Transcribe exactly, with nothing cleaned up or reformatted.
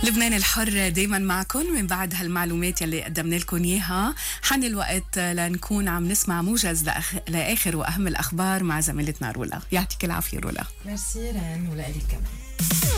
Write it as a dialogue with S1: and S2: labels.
S1: لبنان الحر دايما معكم. من بعد هالمعلومات يلي قدمنا لكم اياها حان الوقت لنكون عم نسمع موجز لأخ... لاخر واهم الاخبار مع زميلتنا رولا. يعطيك العافيه رولا.
S2: ميرسي ران، ولك كمان.